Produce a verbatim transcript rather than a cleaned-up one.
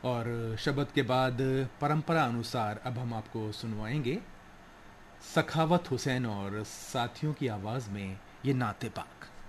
और शब्द के बाद परंपरा अनुसार अब हम आपको सुनवाएंगे सखावत हुसैन और साथियों की आवाज़ में ये नाते पाक।